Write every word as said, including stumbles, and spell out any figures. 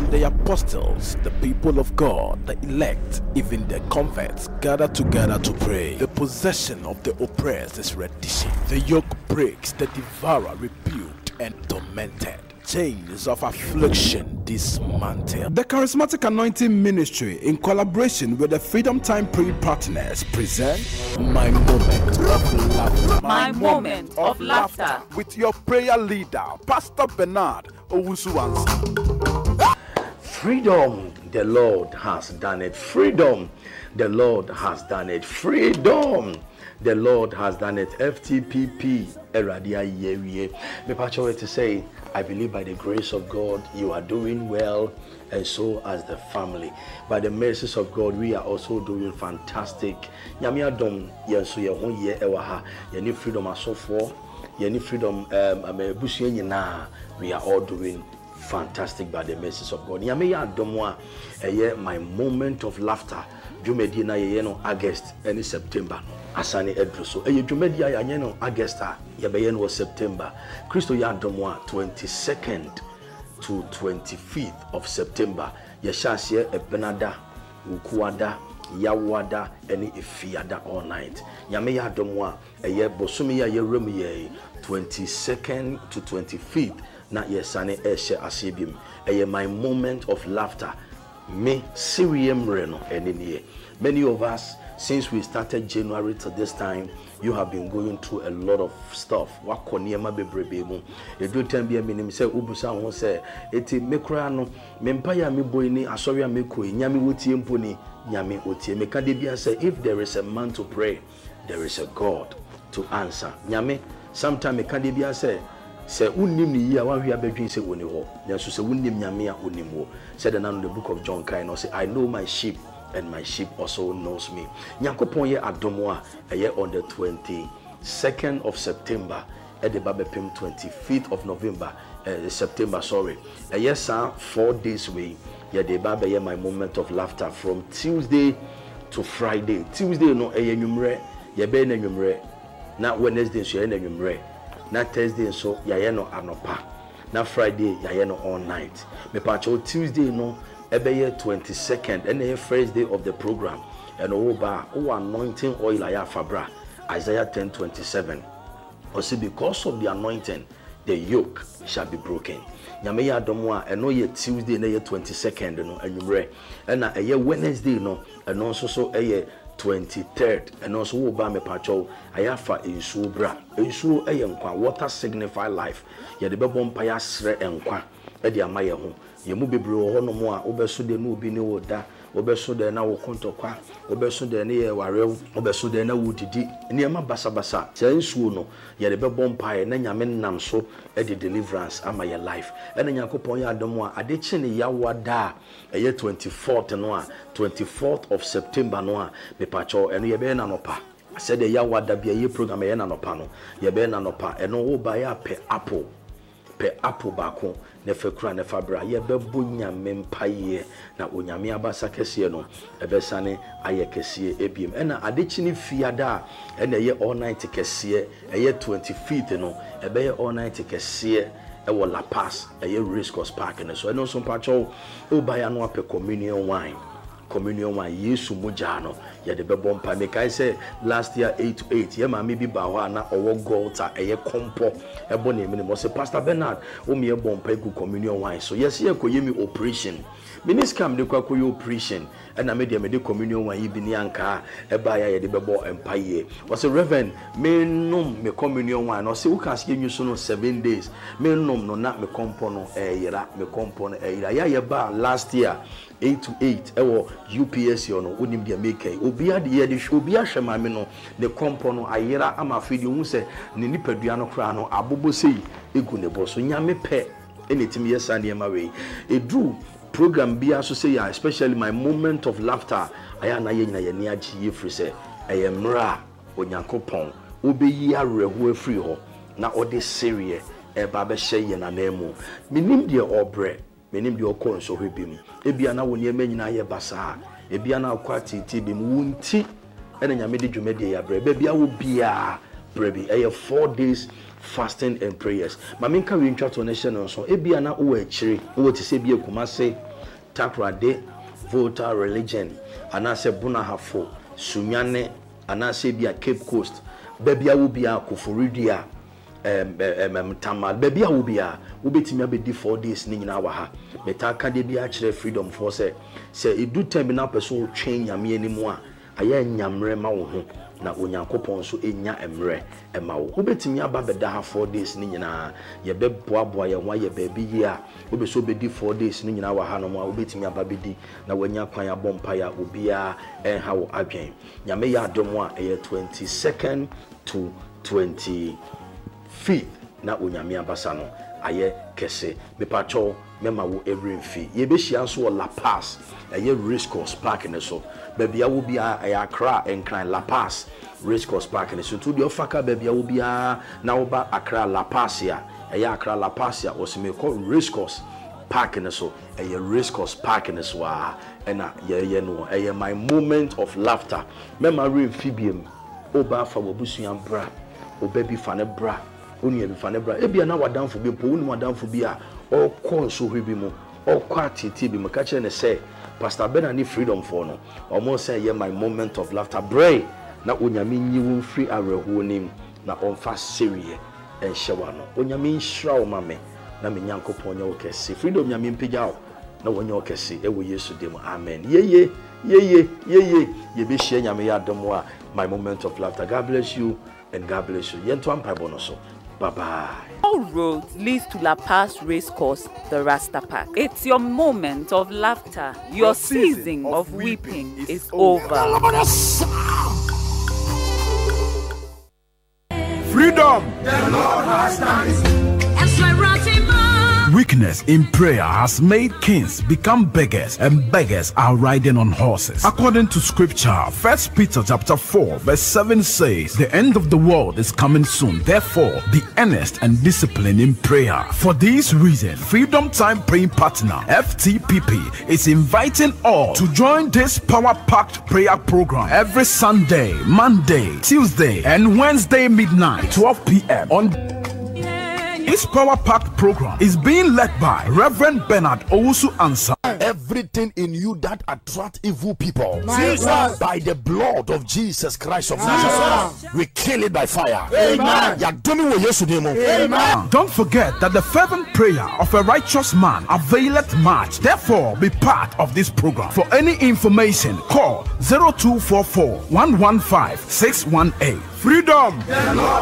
the apostles, the people of God, the elect, even the converts gather together to pray. The possession of the oppressed is reddition. The yoke breaks, the devourer rebuked and tormented. Chains of affliction dismantled. The Charismatic Anointing Ministry, in collaboration with the Freedom Time Prayer Partners, present My Moment of Laughter. My Moment of Laughter. With your prayer leader, Pastor Bernard Owusu-Ansah. Freedom, the Lord has done it. Freedom, the Lord has done it. Freedom, the Lord has done it. F T P P, Eradia Yewie. Me pacho to say, I believe by the grace of God, you are doing well, and so as the family. By the mercies of God, we are also doing fantastic. Nyame adom yenso ye ho ye ewa ha. Ye ni freedom asofo, ye ni freedom um amebusu nyina. We are all doing fantastic by the mercies of God. Nyame ya adom a eye my moment of laughter. Dwumedi na ye no August and September. Asane edru so eye dwumedi ya ye no August a ye be ye no September. Christo ya adom twenty-second to twenty-fifth of September. Ye shase ebenada, ukuada, yawada, eni efiada all night. Nyame ya adom a eye bosumi ya ye remu ye twenty-second to twenty-fifth. Na yesane eshe asibim. Eye my moment of laughter. Me Sirium Reno and many of us, since we started January to this time, you have been going through a lot of stuff. What koniema bebrebe you do ten be a minim say ubusa won say eti mekura no mempaya me boy ni asori ameko nyame wotie mponi nyame otie meka de bia say if there is a man to pray, there is a God to answer. Nyame sometime meka de bia say say unnim ni ya wan hwe abadwin say woni ho nso say unnim nyame a onim ho said in the book of John kind no say I know my sheep and my sheep also knows me. Nyankopon ye adomo a eye on the twenty-second of September at the babepem twenty-fifth of November uh, September sorry eye sa four days way ye the baba ye my moment of laughter from Tuesday to Friday. Tuesday no eye nwumre ye be na nwumre na Wednesday so ye na nwumre na Thursday so yaye no anopa na Friday yaye no all night me pacho Tuesday no ebeye twenty-second and the first day of the program and oba o anointing oil aya fabra Isaiah ten twenty-seven or see because of the anointing the yoke shall be broken. Nyame ya adomo a eno ye Tuesday na ye twenty-second no anwumre and na eye Wednesday no eno so so eye twenty-third and also wo ba me pacho ayafa ensuo bra ensuo eye nkwa water signify life ye de bebo mpa ya sre enkwa e de amaye ho ye mu bebre ho no mo a obeso de no obi ne woda obeso de na wo kontokwa obeso de ne ye warew obeso de na wodidi ne ma basa basa se ensuo no ye de bebo mpa ye na nyame nam so e de deliverance ama ye life e na Yakopon ya adom a ade chi ne ya wada eye twenty-fourth no a twenty-fourth of September no a me pacho eno ye be na nopa said the ya wada bia ye program ye na nopa no ye be na nopa eno wo ba ya pe apple pe apple bako ne fekura ne fabra ye bebo nyame mpaye na onyame abasa kese no ebesane aye kese ebiem ena adechi ni fiada ena ye all night kese eye twenty-fifth no ebe ye all night kese ewo La Paz eye Race Course Park ne so eno so pacho o ba ya no ape communion wine communion wine Yesu mujano ya de bebo mpa me kai say last year eight to eight ye ma me bi ba ho na owo golta eye kompo ebo na emi mo say Pastor Bernard o me e bompa egu communion wine so yes ye koye mi operation miniscam de kwa koye operation na me de me de communion wine bi ni anka e ba ya ye de bebo empaye o say Reverend me nom me communion wine no say uka se nyu so no seven days me nom no na me kompo no e yira me kompo no e yira ya ye ba last year eight to eight ewo U P S yo no onim dia make obi ade ye de obi ahwe ma me no ne kompo no ayira ama fidi hu se ne nipadua no kra no abobo sei egu ne bo so nyame pe enetim yesa ne ma we edu program bia so say especially my moment of laughter aya na ye nyina ye ne agi ye free say eyemra onyankopon obeyi areho afri ho na ode serie e ba be hye ye na nemu minim de obre menim de okon so hwebim ebia na woni ema nyina ye basa ebia na akwa titi bim wunti ena nyame de dwumade ya bre bia wo bia brebi eye four days fasting and prayers. Maminka we ntwa to nation so ebia na wo akire wo ti se bia Kumase Takrade, Volta religion, anase Bunahafo, Sunyane, anase bia Cape Coast, Babia will be a Kufuridia, um, Tamal, Babia will be a, Ubetimi be four days in our ha. Metaka de be actually freedom for say, say it do terminal person change yami anymore. Aye nyamre ma wo ho na onyankopon so enya emre ema wo obetimi aba beda ha four days ni nyina ye be boaboa ye ho ye ba bi yi a obeso bedi four days ni nyina wa ha no ma obetimi aba bedi na wanya kwan abompa ya obia enha wo adwen nyame ya adom a eye twenty-second to twenty-fifth na onyame abasa no aye kese mepacho mema wo every fee ye be hia so La Paz aye race course park ne so baby will be a Accra and Cry La Paz race course park and so to the ofaka baby will be a now ba Accra La Paz ya a Accra La Paz ya was me call race course park and so a race course park and so and yeah yeah no a my moment of laughter memory amphibian oba fa wabusuan bra o baby fane bra oni e fane bra e bia na wadan fo bi po oni wadan fo bi a o kon so hwe bi mu o kwa titi bi mu ka kire ne say Pastor Ben and freedom for no almost say yeah my moment of laughter bray na onyame nyi won free areho nim na on fa serie en hyewa no onyame nhira o mame na me nyankopon nya okese freedom nyame mpegya o na wonya okese e wo Yesu dem amen yeye yeye yeye ye be hye nyame ya dom a my moment of laughter. God bless you and God bless you yento ampa bono so bye bye. All roads leads to La Paz Race Course, the Rasta Park. It's your moment of laughter. Your season of weeping is over. Freedom! The Lord has done it. Weakness in prayer has made kings become beggars, and beggars are riding on horses. According to scripture, First Peter chapter four, verse seven says, the end of the world is coming soon. Therefore, be earnest and disciplined in prayer. For this reason, Freedom Time Praying Partner, F T P P, is inviting all to join this power-packed prayer program every Sunday, Monday, Tuesday, and Wednesday midnight, twelve p.m. on This power-packed program is being led by Reverend Bernard Owusu Ansah. Everything in you that attract evil people, Jesus. by the blood of Jesus Christ of Nazareth, we kill it by fire. Amen. Amen. Don't forget that the fervent prayer of a righteous man availeth much. Therefore, be part of this program. For any information, call zero two four four, one one five, six one eight. Freedom!